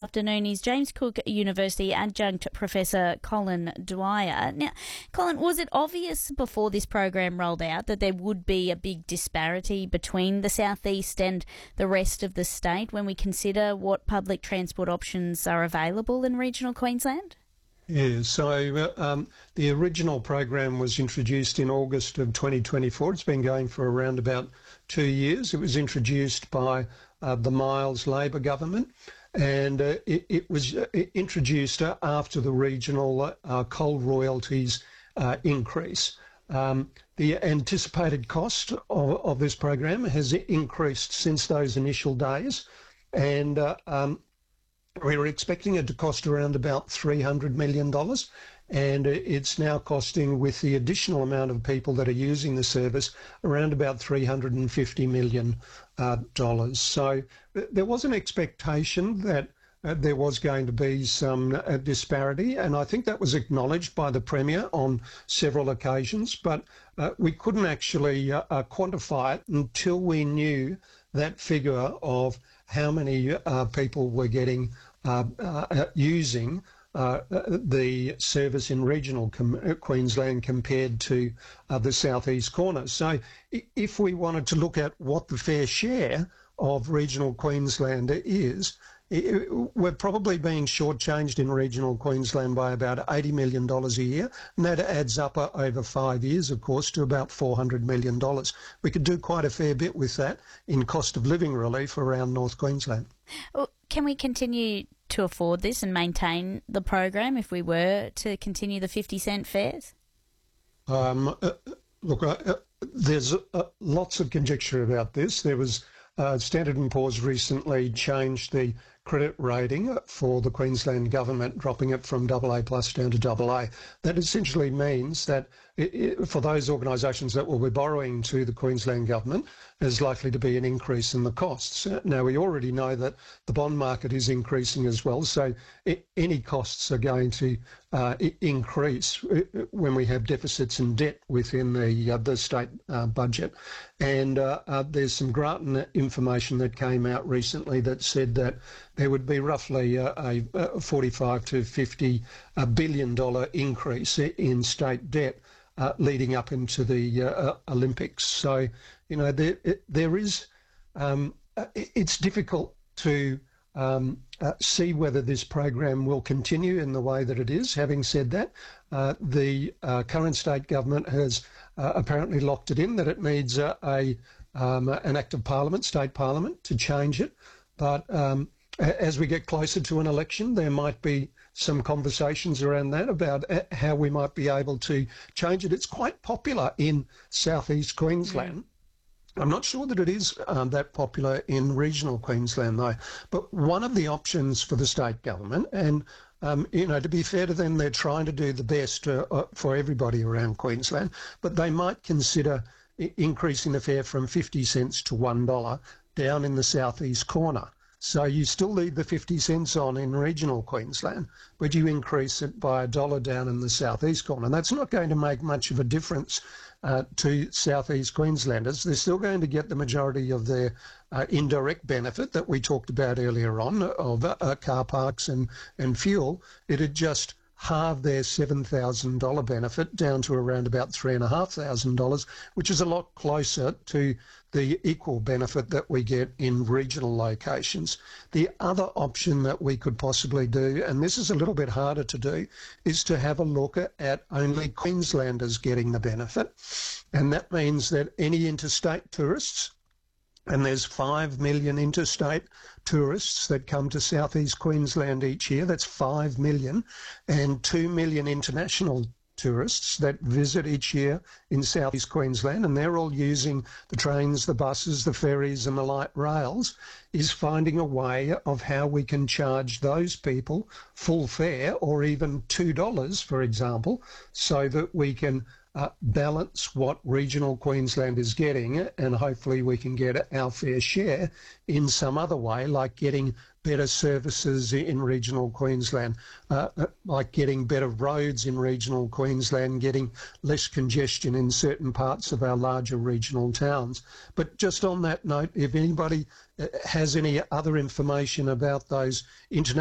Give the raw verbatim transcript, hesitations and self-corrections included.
Afternoon is James Cook University adjunct Professor Colin Dwyer. Now, Colin, was it obvious before this program rolled out that there would be a big disparity between the southeast and the rest of the state when we consider what public transport options are available in regional Queensland? Yeah, so um, the original program was introduced in August of twenty twenty-four. It's been going for around about two years. It was introduced by uh, the Miles Labor government, and uh, it, it was uh, introduced uh, after the regional uh, coal royalties uh, increase. Um, the anticipated cost of, of this program has increased since those initial days, and uh, um, we were expecting it to cost around about three hundred million dollars, and it's now costing, with the additional amount of people that are using the service, around about three hundred fifty million dollars. Uh, so there was an expectation that uh, there was going to be some uh, disparity, and I think that was acknowledged by the Premier on several occasions, but uh, we couldn't actually uh, uh, quantify it until we knew that figure of how many uh, people were getting uh, uh, using uh, the service in regional com- Queensland compared to uh, the southeast corner. So if we wanted to look at what the fair share of regional Queensland is, it, we're probably being shortchanged in regional Queensland by about eighty million dollars a year, and that adds up uh, over five years, of course, to about four hundred million dollars. We could do quite a fair bit with that in cost of living relief around North Queensland. Well, can we continue to afford this and maintain the program if we were to continue the fifty cent fares? Um, uh, look, uh, uh, there's uh, lots of conjecture about this. There was uh, Standard and Poor's recently changed the credit rating for the Queensland government, dropping it from double A plus down to double A. That essentially means that it, it, for those organisations that will be borrowing to the Queensland government, there's likely to be an increase in the costs. Now, we already know that the bond market is increasing as well, so it, any costs are going to uh, increase when we have deficits and debt within the, uh, the state uh, budget. And uh, uh, there's some Grattan information that came out recently that said that there would be roughly a, a, a forty-five to fifty billion dollar increase in state debt uh, leading up into the uh, Olympics. So, you know, there there is, um, it's difficult to um, uh, see whether this program will continue in the way that it is. Having said that, uh, the uh, current state government has uh, apparently locked it in that it needs a, a um, an act of parliament, state parliament, to change it. But um, as we get closer to an election, there might be some conversations around that about how we might be able to change it. It's quite popular in southeast Queensland. Yeah. I'm not sure that it is um, that popular in regional Queensland, though. But one of the options for the state government, and um, you know, to be fair to them, they're trying to do the best uh, uh, for everybody around Queensland, but they might consider I- increasing the fare from fifty cents to one dollar down in the southeast corner. So you still leave the fifty cents on in regional Queensland, but you increase it by a dollar down in the southeast corner. And that's not going to make much of a difference uh, to southeast Queenslanders. They're still going to get the majority of their uh, indirect benefit that we talked about earlier on of uh, car parks and, and fuel. It'd just halve their seven thousand dollars benefit down to around about three thousand five hundred dollars, which is a lot closer to the equal benefit that we get in regional locations. The other option that we could possibly do, and this is a little bit harder to do, is to have a look at only Queenslanders getting the benefit. And that means that any interstate tourists, and there's five million interstate tourists that come to southeast Queensland each year. That's five million, and two million international tourists that visit each year in southeast Queensland, and they're all using the trains, the buses, the ferries and the light rails, is finding a way of how we can charge those people full fare, or even two dollars, for example, so that we can Uh, balance what regional Queensland is getting, and hopefully we can get our fair share in some other way, like getting better services in regional Queensland, uh, like getting better roads in regional Queensland, getting less congestion in certain parts of our larger regional towns. But just on that note, if anybody has any other information about those international